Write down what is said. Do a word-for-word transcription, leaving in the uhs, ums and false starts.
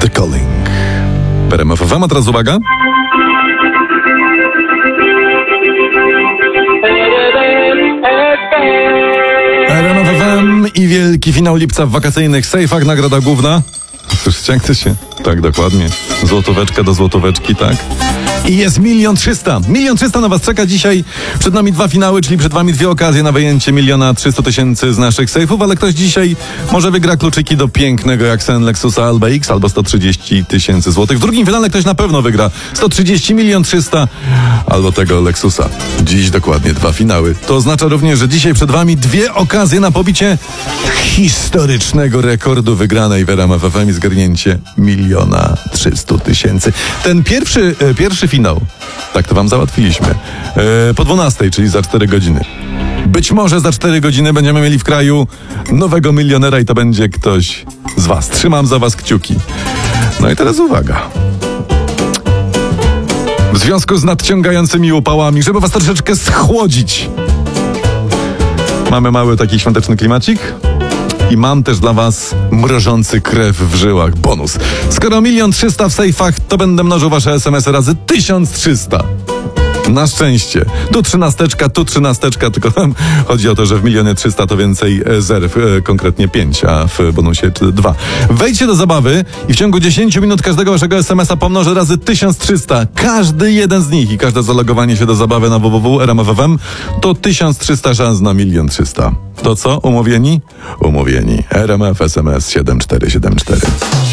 The Calling. W R M F F M, a teraz uwaga. R M F F M i wielki finał lipca w wakacyjnych sejfach, nagroda główna. Słyszycie, jak to się? Tak, dokładnie. Złotóweczka do złotóweczki, tak? I jest milion trzysta. Milion trzysta na was czeka dzisiaj. Przed nami dwa finały, czyli przed wami dwie okazje na wyjęcie miliona trzysta tysięcy z naszych sejfów, ale ktoś dzisiaj może wygra kluczyki do pięknego jak sen Lexusa Alba X albo sto trzydzieści tysięcy złotych. W drugim finale ktoś na pewno wygra sto trzydzieści milion trzysta albo tego Lexusa. Dziś dokładnie dwa finały. To oznacza również, że dzisiaj przed wami dwie okazje na pobicie historycznego rekordu wygranej w R M F F M i zgarnięcie miliona trzysta tysięcy. Ten pierwszy, e, pierwszy finał, tak to wam załatwiliśmy, e, po dwunastej, czyli za cztery godziny. Być może za cztery godziny będziemy mieli w kraju nowego milionera i to będzie ktoś z was. Trzymam za was kciuki. No i teraz uwaga. W związku z nadciągającymi upałami, żeby was troszeczkę schłodzić, mamy mały taki świąteczny klimacik. I mam też dla was mrożący krew w żyłach bonus. Skoro milion trzysta w sejfach, to będę mnożył wasze es em esy razy tysiąc trzysta. Na szczęście. Tu trzynasteczka, tu trzynasteczka, tylko tam chodzi o to, że w milionie trzysta to więcej zer, e, konkretnie pięć, a w bonusie dwa. Wejdźcie do zabawy i w ciągu dziesięć minut każdego waszego es em esa pomnożę razy tysiąc trzysta. Każdy jeden z nich i każde zalogowanie się do zabawy na www kropka r m f f m to tysiąc trzysta szans na milion trzysta. To co? Umówieni? Umówieni. R M F S M S siedem cztery siedem cztery.